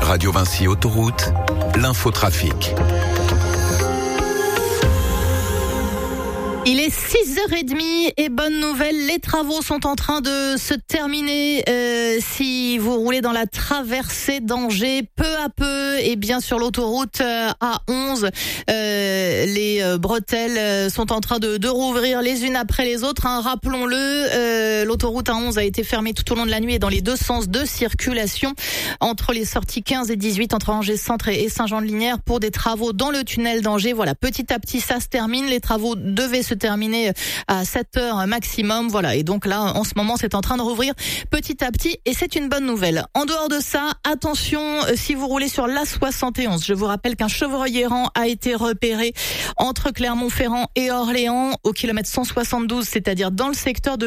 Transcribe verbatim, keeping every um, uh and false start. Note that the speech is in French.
Radio Vinci Autoroute, l'infotrafic. Il est six heures trente et bonne nouvelle, les travaux sont en train de se terminer. Euh, si vous roulez dans la traversée d'Angers, peu à peu, et bien sur l'autoroute euh, A onze, euh, les euh, bretelles sont en train de, de rouvrir les unes après les autres. Hein. Rappelons-le, euh, l'autoroute A onze a été fermée tout au long de la nuit et dans les deux sens de circulation entre les sorties quinze et dix-huit, entre Angers Centre et Saint-Jean-de-Lignières pour des travaux dans le tunnel d'Angers. Voilà, petit à petit, ça se termine. Les travaux devaient se terminer à sept heures maximum. Voilà. Et donc là, en ce moment, c'est en train de rouvrir petit à petit et c'est une bonne nouvelle. En dehors de ça, attention, si vous roulez sur l'A soixante et onze, je vous rappelle qu'un chevreuil errant a été repéré entre Clermont-Ferrand et Orléans au kilomètre cent soixante-douze, c'est-à-dire dans le secteur de